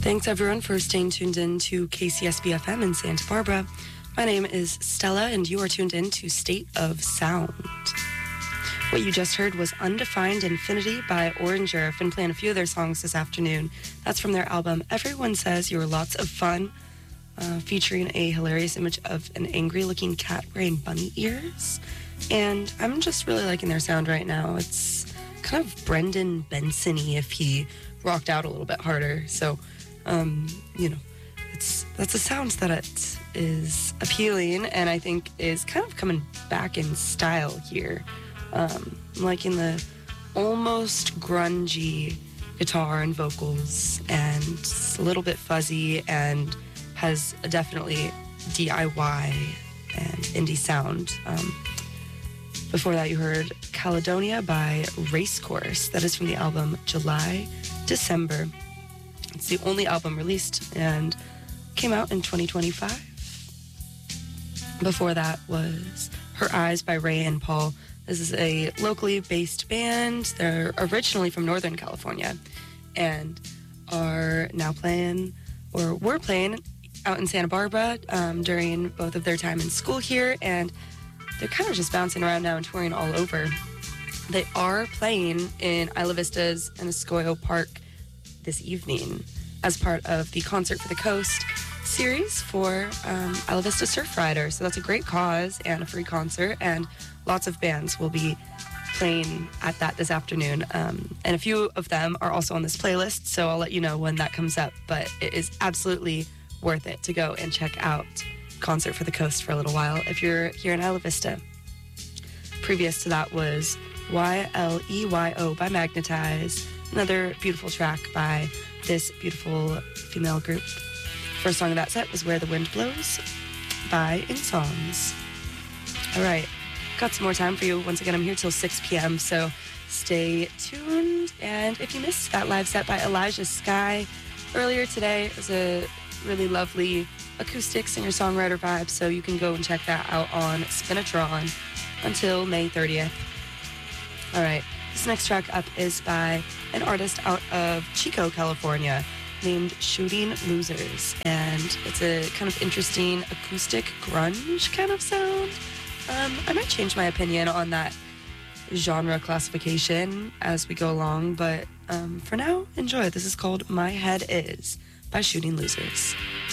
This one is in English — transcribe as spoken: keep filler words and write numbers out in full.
Thanks everyone for staying tuned in to K C S B F M in Santa Barbara. My name is Stella and you are tuned in to State of Sound. What you just heard was Undefined Infinity by Oranger. I've been playing a few of their songs this afternoon. That's from their album Everyone Says You're Lots of Fun, uh, featuring a hilarious image of an angry-looking cat wearing bunny ears. And I'm just really liking their sound right now. It's kind of Brendan Benson-y if he rocked out a little bit harder. So, um, you know, it's that's a sound that it is appealing and I think is kind of coming back in style here. Um, I'm liking the almost grungy guitar and vocals, and it's a little bit fuzzy and has a definitely D I Y and indie sound. Um, before that, you heard Caledonia by Racecourse. That is from the album July, December. It's the only album released and came out in twenty twenty-five. Before that was Her Eyes by Ray and Paul. This is a locally based band. They're originally from Northern California and are now playing, or were playing, out in Santa Barbara um, during both of their time in school here, and they're kind of just bouncing around now and touring all over. They are playing in Isla Vista's Enoscoyo Park this evening as part of the Concert for the Coast series for um, Isla Vista Surf Riders. So that's a great cause and a free concert, and lots of bands will be playing at that this afternoon. Um, and a few of them are also on this playlist, so I'll let you know when that comes up. But it is absolutely worth it to go and check out Concert for the Coast for a little while if you're here in Isla Vista. Previous to that was Y L E Y O by Magnetize, another beautiful track by this beautiful female group. First song of that set was Where the Wind Blows by In Songs. All right, got some more time for you. Once again, I'm here till six p.m., so stay tuned. And if you missed that live set by Elijah Sky earlier today, it was a really lovely acoustic singer-songwriter vibe, so you can go and check that out on Spinatron until May thirtieth. All right, this next track up is by an artist out of Chico, California, named Shooting Losers, and it's a kind of interesting acoustic grunge kind of sound. Um, I might change my opinion on that genre classification as we go along, but um, for now, enjoy. This is called My Head Is by Shooting Losers.